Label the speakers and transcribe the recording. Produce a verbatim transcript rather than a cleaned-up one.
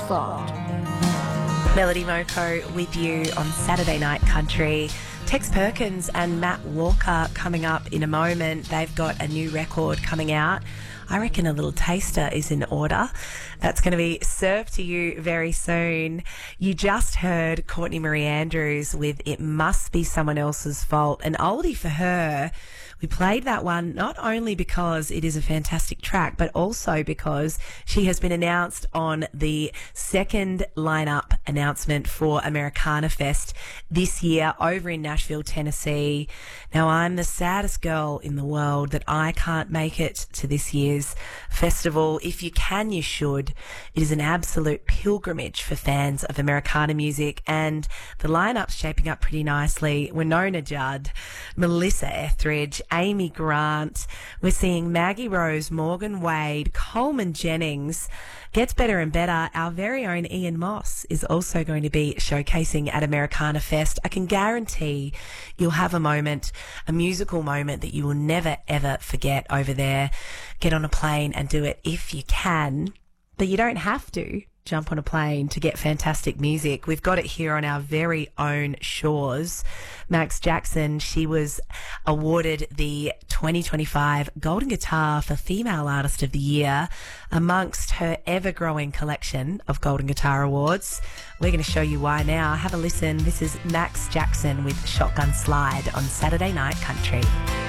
Speaker 1: fault.
Speaker 2: Melody Moko with you on Saturday Night Country. Tex Perkins and Matt Walker coming up in a moment. They've got a new record coming out. I reckon a little taster is in order. That's going to be served to you very soon. You just heard Courtney Marie Andrews with It Must Be Someone Else's Fault, an oldie for her. We played that one not only because it is a fantastic track, but also because she has been announced on the second lineup announcement for Americana Fest this year over in Nashville, Tennessee. Now, I'm the saddest girl in the world that I can't make it to this year's festival. If you can, you should. It is an absolute pilgrimage for fans of Americana music, and the lineup's shaping up pretty nicely. Winona Judd, Melissa Etheridge, Amy Grant. We're seeing Maggie Rose, Morgan Wade, Coleman Jennings. Gets better and better. Our very own Ian Moss is also going to be showcasing at Americana Fest. I can guarantee you'll have a moment, a musical moment that you will never, ever forget over there. Get on a plane and do it if you can, but you don't have to jump on a plane to get fantastic music. We've got it here on our very own shores. Max Jackson, she was awarded the twenty twenty-five Golden Guitar for Female Artist of the Year amongst her ever-growing collection of Golden Guitar Awards. We're going to show you why now. Have a listen. This is Max Jackson with Shotgun Slide on Saturday Night Country.